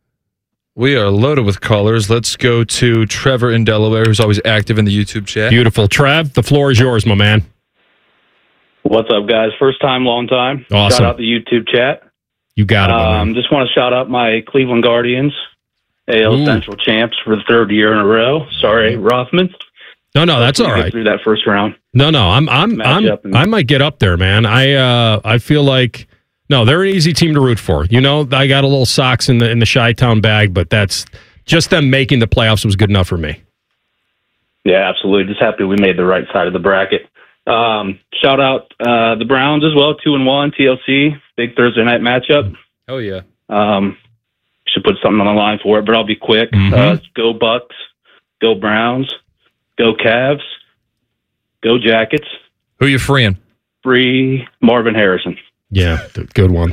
We are loaded with callers. Let's go to Trevor in Delaware, who's always active in the YouTube chat. Beautiful. Trev, the floor is yours, my man. What's up, guys? First time, long time. Awesome. Shout out the YouTube chat. You got it, my man. Um, just want to shout out my Cleveland Guardians, A L Ooh. Central champs for the third year in a row. Sorry, Rothman. No, no, that's all Get right. Through that first round. No, no, I'm, I'm, I'm, Matchup and- I might get up there, man. I, uh, I feel like no, they're an easy team to root for. You know, I got a little socks in the in the Chi-Town bag, but that's just them making the playoffs was good enough for me. Yeah, absolutely. Just happy we made the right side of the bracket. Um, shout out uh, the Browns as well, two and one. T L C, big Thursday night matchup. Oh, yeah. Um, should put something on the line for it, but I'll be quick. Mm-hmm. Uh, go Bucks, go Browns, go Cavs, go Jackets. Who you freeing? Free Marvin Harrison. Yeah, th- good one.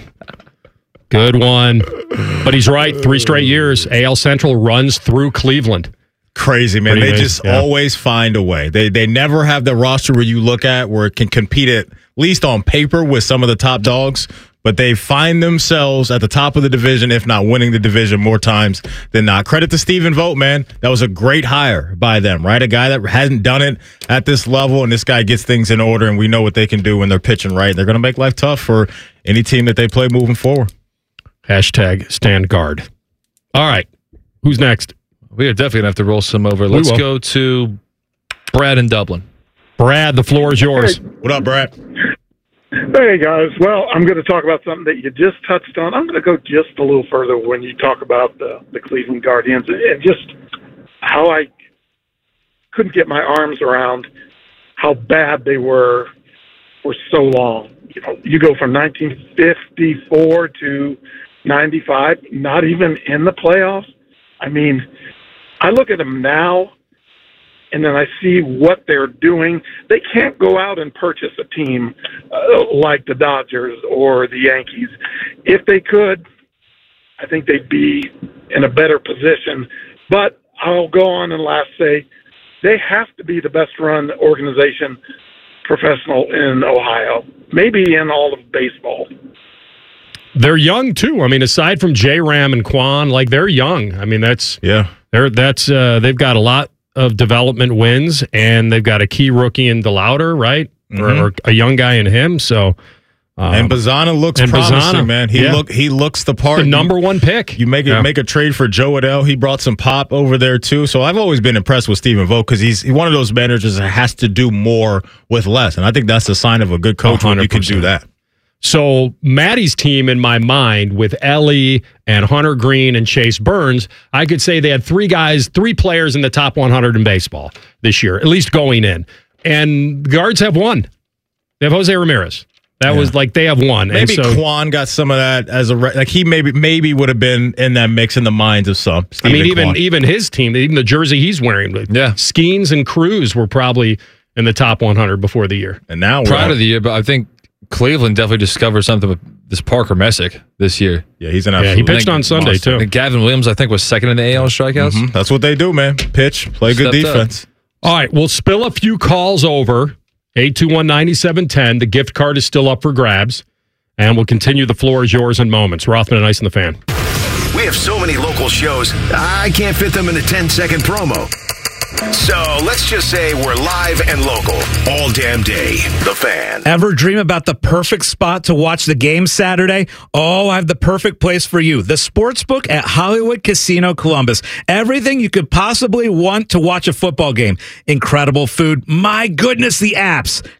Good one. But he's right. Three straight years. A L Central runs through Cleveland. Crazy, man. Pretty They amazing, just yeah. always find a way. They they never have the roster where you look at where it can compete at least on paper with some of the top dogs, but they find themselves at the top of the division, if not winning the division more times than not. Credit to Stephen Vogt, man. That was a great hire by them, right? A guy that hasn't done it at this level, and this guy gets things in order, and we know what they can do when they're pitching right. They're going to make life tough for any team that they play moving forward. Hashtag stand guard. All right. Who's next? We are definitely going to have to roll some over. We Let's will. go to Brad in Dublin. Brad, the floor is yours. What up, Brad? Hey, guys. Well, I'm going to talk about something that you just touched on. I'm going to go just a little further when you talk about the, the Cleveland Guardians and just how I couldn't get my arms around how bad they were for so long. You know, you go from nineteen fifty-four to ninety-five, not even in the playoffs. I mean, I look at them now, and then I see what they're doing. They can't go out and purchase a team uh, like the Dodgers or the Yankees. If they could, I think they'd be in a better position. But I'll go on and last say they have to be the best-run organization professional in Ohio, maybe in all of baseball. They're young too. I mean, aside from J Ram and Quan, like they're young. I mean, that's yeah. They're that's uh, they've got a lot of development wins, and they've got a key rookie in DeLauder, right, Mhm. or, or a young guy in him. So, um, And Bazana looks and promising, Bazana, man. He yeah. look he looks the part. The number one pick. You make it Yeah. make a trade for Joe Adell. He brought some pop over there too. So I've always been impressed with Stephen Vogt because he's, he's one of those managers that has to do more with less, and I think that's a sign of a good coach when you can do that. So Maddie's team, in my mind, with Ellie and Hunter Green and Chase Burns, I could say they had three guys, three players in the top one hundred in baseball this year, at least going in. And the Guards have one. They have Jose Ramirez. That yeah. was like they have one. Maybe and so, Quan got some of that as a like he maybe maybe would have been in that mix in the minds of some. Steven I mean, even Quan. even his team, even the jersey he's wearing, yeah, Skeens and Cruz were probably in the top one hundred before the year. And now proud of the year, but I think Cleveland definitely discovered something with this Parker Messick this year. Yeah, he's an absolute. Yeah, he pitched on Sunday monster. too. And Gavin Williams, I think, was second in the A L strikeouts. Mm-hmm. That's what they do, man. Pitch, play good Stepped defense. Up. All right, we'll spill a few calls over. eight two one, nine seven one zero. The gift card is still up for grabs. And we'll continue. The floor is yours in moments. Rothman and Ice and the Fan. We have so many local shows, I can't fit them in a ten-second promo. So let's just say we're live and local all damn day. The Fan. Ever dream about the perfect spot to watch the game Saturday? Oh, I have the perfect place for you. The Sportsbook at Hollywood Casino Columbus. Everything you could possibly want to watch a football game. Incredible food. My goodness, the apps.